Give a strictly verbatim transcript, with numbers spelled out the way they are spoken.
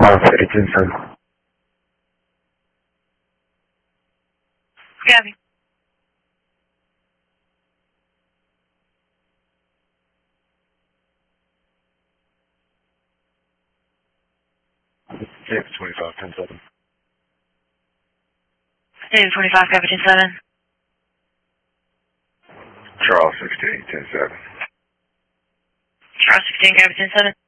Golf eighteen seven. Gabby. David twenty-five, ten seven. David twenty-five, Gabby ten seven. Charles sixteen, ten seven. Charles sixteen, Gabby ten seven.